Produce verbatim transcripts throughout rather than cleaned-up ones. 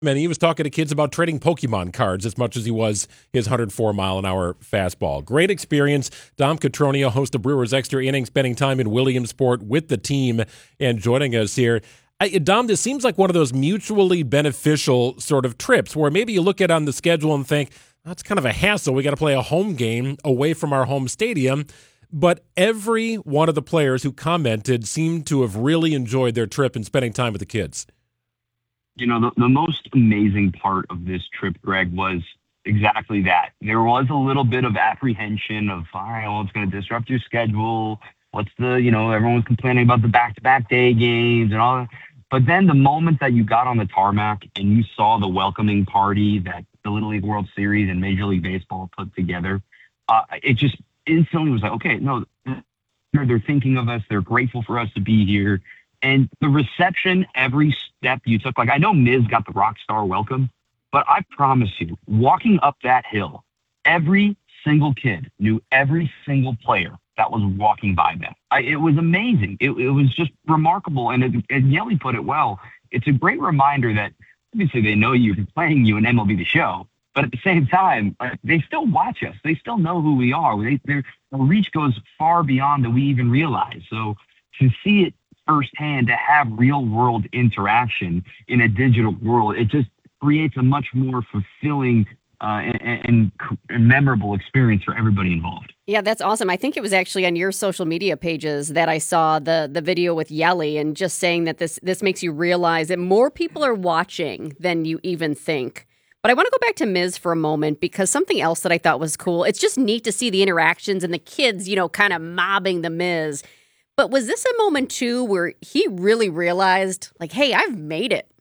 And he was talking to kids about trading Pokemon cards as much as he was his one hundred four mile an hour fastball. Great experience. Dom Cotroneo, host of Brewers Extra Innings, spending time in Williamsport with the team and joining us here. I, Dom, this seems like one of those mutually beneficial sort of trips where maybe you look at on the schedule and think, that's kind of a hassle. We got to play a home game away from our home stadium. But every one of the players who commented seemed to have really enjoyed their trip and spending time with the kids. You know, the, the most amazing part of this trip, Greg, was exactly that. There was a little bit of apprehension of, all right, well, it's going to disrupt your schedule. What's the, you know, everyone was complaining about the back-to-back day games and all that. But then the moment that you got on the tarmac and you saw the welcoming party that the Little League World Series and Major League Baseball put together, uh, it just instantly was like, okay, no, they're, they're thinking of us. They're grateful for us to be here. And the reception, every step you took, like I know Miz got the rock star welcome, but I promise you, walking up that hill, every single kid knew every single player that was walking by them. I, it was amazing. It, it was just remarkable. And as, as Yelly put it well, it's a great reminder that obviously they know you're playing you in M L B The Show, but at the same time, like, they still watch us. They still know who we are. They, their reach goes far beyond that we even realize. So to see it firsthand, to have real world interaction in a digital world, it just creates a much more fulfilling uh, and, and, and memorable experience for everybody involved. Yeah, that's awesome. I think it was actually on your social media pages that I saw the the video with Yelly and just saying that this this makes you realize that more people are watching than you even think. But I want to go back to Miz for a moment because something else that I thought was cool, it's just neat to see the interactions and the kids, you know, kind of mobbing the Miz. But was this a moment, too, where he really realized, like, hey, I've made it?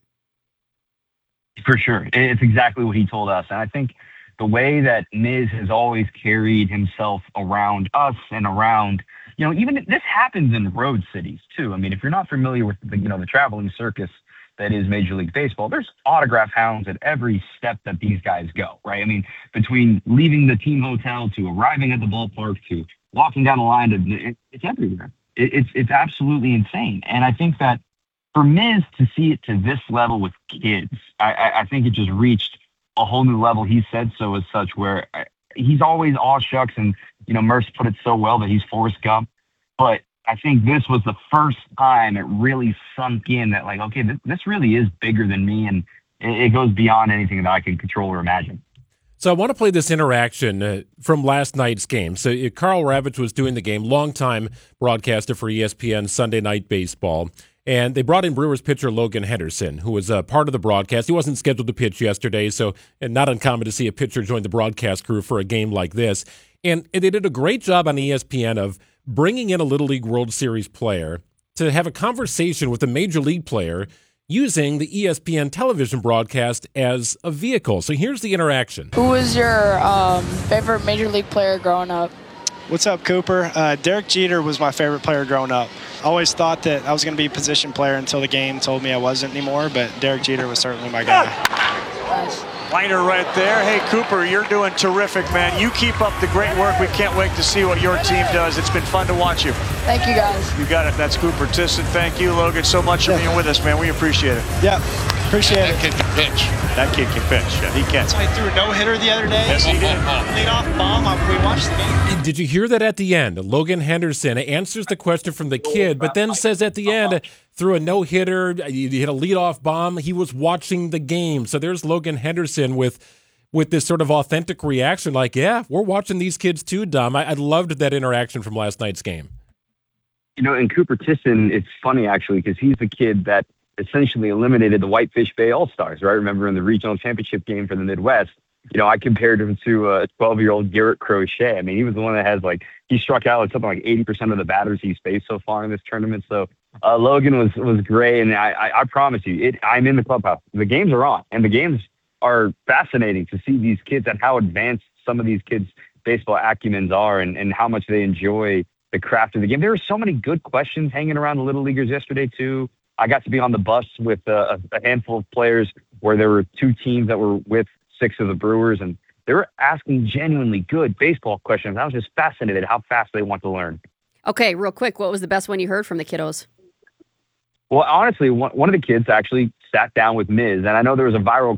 For sure. It's exactly what he told us. And I think the way that Miz has always carried himself around us and around, you know, even this happens in road cities, too. I mean, if you're not familiar with the, you know, the traveling circus that is Major League Baseball, there's autograph hounds at every step that these guys go, right? I mean, between leaving the team hotel to arriving at the ballpark to walking down the line, to, it's everywhere. It's it's absolutely insane. And I think that for Miz to see it to this level with kids, I, I, I think it just reached a whole new level. He said so as such, where I, he's always aw shucks, and, you know, Merce put it so well that he's Forrest Gump. But I think this was the first time it really sunk in that, like, okay, this, this really is bigger than me, and it, it goes beyond anything that I can control or imagine. So I want to play this interaction uh, from last night's game. So uh, Karl Ravech was doing the game, longtime broadcaster for E S P N Sunday Night Baseball. And they brought in Brewers pitcher Logan Henderson, who was uh, part of the broadcast. He wasn't scheduled to pitch yesterday, so and not uncommon to see a pitcher join the broadcast crew for a game like this. And, and they did a great job on E S P N of bringing in a Little League World Series player to have a conversation with a Major League player using the E S P N television broadcast as a vehicle. So here's the interaction. Who was your um, favorite Major League player growing up? What's up, Cooper? Uh, Derek Jeter was my favorite player growing up. I always thought that I was going to be a position player until the game told me I wasn't anymore, but Derek Jeter was certainly my guy. Nice. Liner right there. Hey, Cooper, you're doing terrific, man. You keep up the great work. We can't wait to see what your team does. It's been fun to watch you. Thank you, guys. You got it. That's Cooper Tisson. Thank you, Logan, so much for being with us, man. We appreciate it. Yeah, appreciate that it. That kid can pitch. That kid can pitch. Yeah, he can. I threw a no-hitter the other day. Yes, he did. Lead off bomb. We watched the game. Did you hear that at the end? Logan Henderson answers the question from the kid, but then says at the end, threw a no-hitter, he hit a leadoff bomb. He was watching the game. So there's Logan Henderson with with this sort of authentic reaction, like, yeah, we're watching these kids too, Dom. I, I loved that interaction from last night's game. You know, and Cooper Tisson, it's funny, actually, because he's the kid that essentially eliminated the Whitefish Bay All-Stars, right? Remember in the regional championship game for the Midwest, you know, I compared him to a twelve-year-old Garrett Crochet. I mean, he was the one that has, like, he struck out like something like eighty percent of the batters he's faced so far in this tournament. So uh, Logan was was great, and I, I, I promise you, it, I'm in the clubhouse. The games are on, and the games are fascinating to see these kids and how advanced some of these kids' baseball acumens are, and, and how much they enjoy the craft of the game. There were so many good questions hanging around the Little Leaguers yesterday, too. I got to be on the bus with uh, a handful of players where there were two teams that were with six of the Brewers, and they were asking genuinely good baseball questions. I was just fascinated how fast they want to learn. Okay, real quick, what was the best one you heard from the kiddos? Well, honestly, one, one of the kids actually sat down with Miz, and I know there was a viral